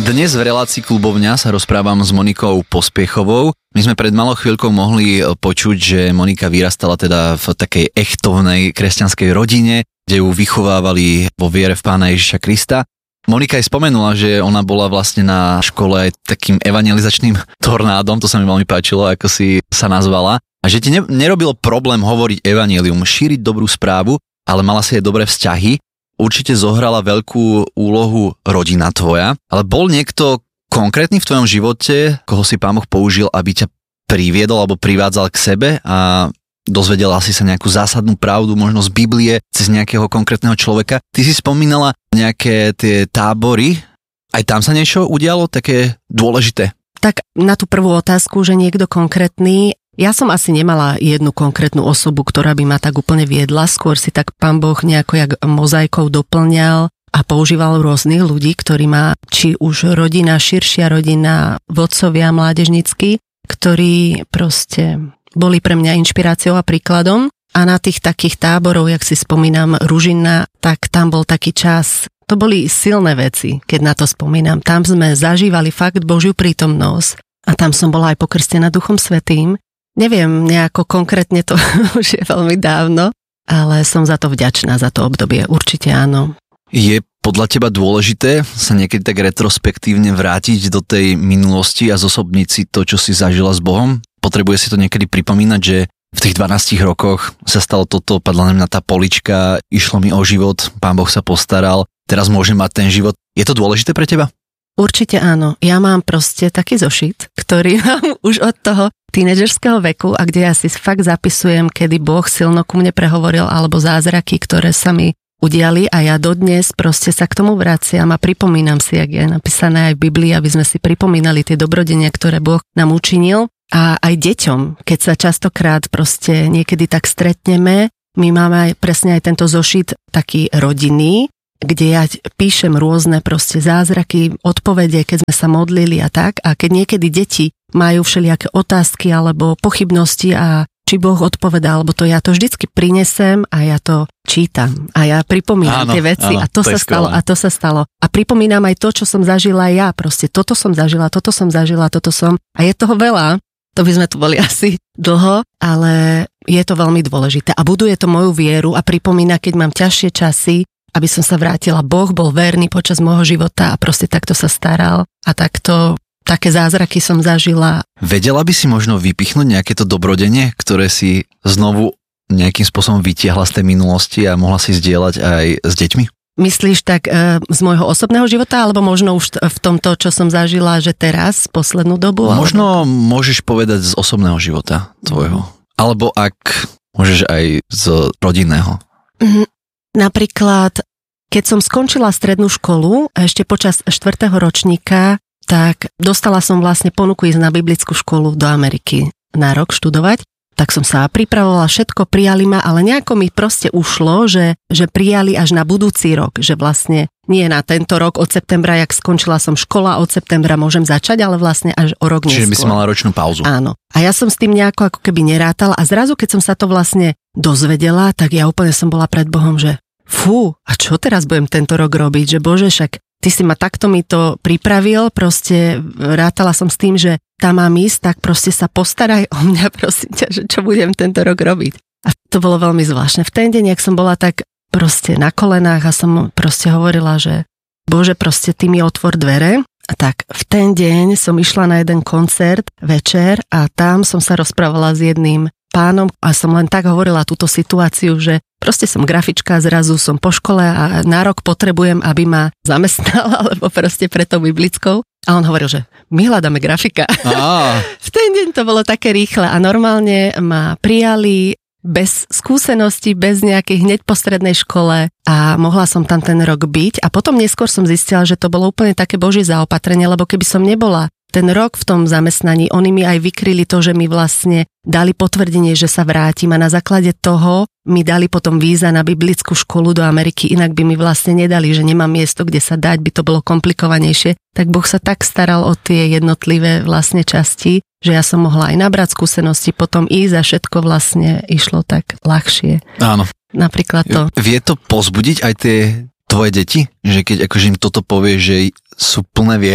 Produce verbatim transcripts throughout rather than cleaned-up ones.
Dnes v relácii Klubovňa sa rozprávam s Monikou Pospiechovou. My sme pred malou chvíľkou mohli počuť, že Monika vyrastala teda v takej echtovnej kresťanskej rodine, kde ju vychovávali vo viere v Pána Ježiša Krista. Monika aj spomenula, že ona bola vlastne na škole aj takým evangelizačným tornádom, to sa mi veľmi páčilo, ako si sa nazvala. A že ti ne, nerobilo problém hovoriť evanjelium, šíriť dobrú správu, ale mala si aj dobré vzťahy. Určite zohrala veľkú úlohu rodina tvoja, ale bol niekto konkrétny v tvojom živote, koho si Pán Boh použil, aby ťa priviedol alebo privádzal k sebe a dozvedela si sa nejakú zásadnú pravdu, možno z Biblie, cez nejakého konkrétneho človeka. Ty si spomínala nejaké tie tábory, aj tam sa niečo udialo také dôležité? Tak na tú prvú otázku, že niekto konkrétny, ja som asi nemala jednu konkrétnu osobu, ktorá by ma tak úplne viedla, skôr si tak Pán Boh nejako jak mozaikou doplňal a používal rôznych ľudí, ktorí má, či už rodina, širšia rodina, vodcovia mládežnícky, ktorí proste boli pre mňa inšpiráciou a príkladom. A na tých takých táborov, jak si spomínam, Ružina, tak tam bol taký čas, to boli silné veci, keď na to spomínam. Tam sme zažívali fakt Božiu prítomnosť a tam som bola aj pokrstená Duchom Svätým. Neviem, nejako konkrétne to už je veľmi dávno, ale som za to vďačná, za to obdobie. Určite áno. Je podľa teba dôležité sa niekedy tak retrospektívne vrátiť do tej minulosti a zosobniť si to, čo si zažila s Bohom? Potrebuje si to niekedy pripomínať, že v tých dvanástich rokoch sa stalo toto, padla na tá polička, išlo mi o život, Pán Boh sa postaral, teraz môžem mať ten život. Je to dôležité pre teba? Určite áno. Ja mám proste taký zošit, ktorý mám už od toho tínedžerského veku a kde ja si fakt zapisujem, kedy Boh silno ku mne prehovoril alebo zázraky, ktoré sa mi udiali a ja dodnes proste sa k tomu vraciam a pripomínam si, jak je napísané aj v Biblii, aby sme si pripomínali tie dobrodenia, ktoré Boh nám učinil. A aj deťom, keď sa častokrát proste niekedy tak stretneme, my máme aj presne aj tento zošit taký rodinný, kde ja píšem rôzne proste zázraky, odpovede, keď sme sa modlili a tak. A keď niekedy deti majú všelijaké otázky alebo pochybnosti a či Boh odpovedá, alebo to ja to vždycky prinesem a ja to čítam. A ja pripomínam áno, tie veci áno, a to, to sa stalo a to sa stalo. A pripomínam aj to, čo som zažila ja. Proste toto som zažila, toto som zažila, toto som. A je toho veľa. To by sme tu boli asi dlho, ale je to veľmi dôležité. A buduje to moju vieru a pripomína, keď mám ťažšie časy, aby som sa vrátila. Boh bol verný počas môjho života a proste takto sa staral a takto, také zázraky som zažila. Vedela by si možno vypichnúť nejaké to dobrodenie, ktoré si znovu nejakým spôsobom vytiahla z tej minulosti a mohla si zdieľať aj s deťmi? Myslíš tak e, z môjho osobného života, alebo možno už v tomto, čo som zažila, že teraz, poslednú dobu? Možno alebo... môžeš povedať z osobného života tvojho. Mm. Alebo ak môžeš aj z rodinného. Mm. Napríklad, keď som skončila strednú školu, ešte počas štvrtého ročníka, tak dostala som vlastne ponuku ísť na biblickú školu do Ameriky na rok študovať. Tak som sa pripravovala, všetko prijali ma, ale nejako mi proste ušlo, že, že prijali až na budúci rok, že vlastne nie na tento rok od septembra, jak skončila som škola, od septembra môžem začať, ale vlastne až o rok neskôr. Čiže by si mala ročnú pauzu. Áno. A ja som s tým nejako ako keby nerátala a zrazu, keď som sa to vlastne dozvedela, tak ja úplne som bola pred Bohom, že fú, a čo teraz budem tento rok robiť, že Bože, však ty si ma takto mi to pripravil, proste rátala som s tým, že tam mám ísť, tak proste sa postaraj o mňa, prosím ťa, že čo budem tento rok robiť. A to bolo veľmi zvláštne. V ten deň, jak som bola tak proste na kolenách a som proste hovorila, že Bože, proste ty mi otvor dvere. A tak v ten deň som išla na jeden koncert večer a tam som sa rozprávala s jedným pánom a som len tak hovorila túto situáciu, že proste som grafička, zrazu som po škole a na rok potrebujem, aby ma zamestnala, alebo proste pre tou biblickou. A on hovoril, že my hľadáme grafika. Ah. V ten deň to bolo také rýchle a normálne ma prijali bez skúsenosti, bez nejakej hneď po strednej škole a mohla som tam ten rok byť. A potom neskôr som zistila, že to bolo úplne také Božie zaopatrenie, lebo keby som nebola ten rok v tom zamestnaní, oni mi aj vykryli to, že mi vlastne dali potvrdenie, že sa vrátim a na základe toho mi dali potom víza na biblickú školu do Ameriky, inak by mi vlastne nedali, že nemám miesto, kde sa dať, by to bolo komplikovanejšie. Tak Boh sa tak staral o tie jednotlivé vlastne časti, že ja som mohla aj nabrať skúsenosti, potom ísť a všetko vlastne išlo tak ľahšie. Áno. Napríklad to. Vie to pozbudiť aj tie tvoje deti? Že keď akože im toto povie, že sú plné viery?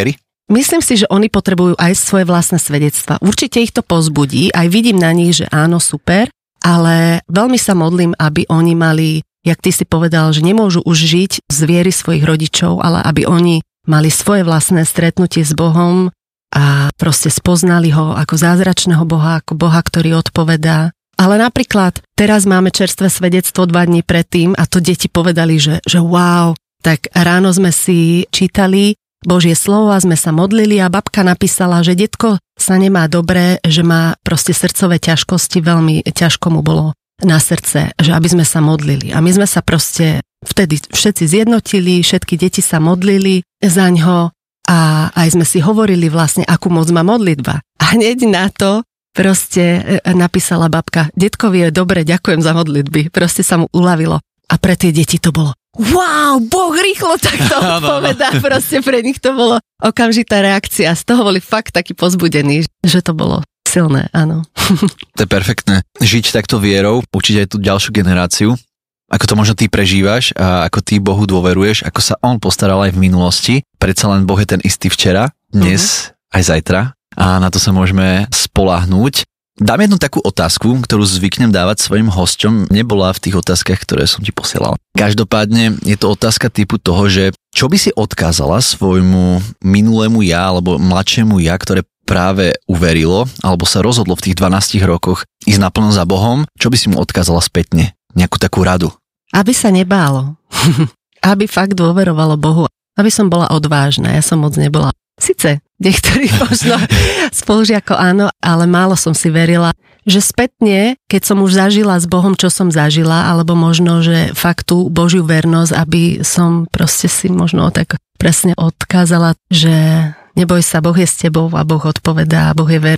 myslím si, že oni potrebujú aj svoje vlastné svedectva. Určite ich to pozbudí, aj vidím na nich, že áno, super, ale veľmi sa modlím, aby oni mali, jak ty si povedal, že nemôžu už žiť z viery svojich rodičov, ale aby oni mali svoje vlastné stretnutie s Bohom a proste spoznali ho ako zázračného Boha, ako Boha, ktorý odpovedá. Ale napríklad teraz máme čerstvé svedectvo dva dní predtým a to deti povedali, že, že wow, tak ráno sme si čítali Božie slovo a sme sa modlili a babka napísala, že detko sa nemá dobre, že má proste srdcové ťažkosti, veľmi ťažko mu bolo na srdce, že aby sme sa modlili. A my sme sa proste vtedy všetci zjednotili, všetky deti sa modlili za ňo a aj sme si hovorili vlastne, akú moc má modlitba. A hneď na to proste napísala babka, detkovi je dobre, ďakujem za modlitby. Proste sa mu uľavilo. A pre tie deti to bolo wow, Boh rýchlo takto odpovedá. Proste pre nich to bolo okamžitá reakcia. Z toho boli fakt takí pozbudení, že to bolo silné, áno. To je perfektné. Žiť takto vierou, učiť aj tú ďalšiu generáciu, ako to možno ty prežívaš a ako ty Bohu dôveruješ, ako sa on postaral aj v minulosti. Predsa len Boh je ten istý včera, dnes, uh-huh. aj zajtra. A na to sa môžeme spoľahnúť. Dám jednu takú otázku, ktorú zvyknem dávať svojim hosťom. Nebola v tých otázkach, ktoré som ti posielal. Každopádne je to otázka typu toho, že čo by si odkázala svojmu minulému ja alebo mladšiemu ja, ktoré práve uverilo alebo sa rozhodlo v tých dvanástich rokoch ísť naplno za Bohom, čo by si mu odkázala spätne? Nejakú takú radu? Aby sa nebálo. Aby fakt dôverovalo Bohu. Aby som bola odvážna. Ja som moc nebola. Sice niektorí možno spolužiako áno, ale málo som si verila, že spätne, keď som už zažila s Bohom, čo som zažila, alebo možno, že fakt tú Božiu vernosť, aby som proste si možno tak presne odkázala, že neboj sa, Boh je s tebou a Boh odpovedá a Boh je verný.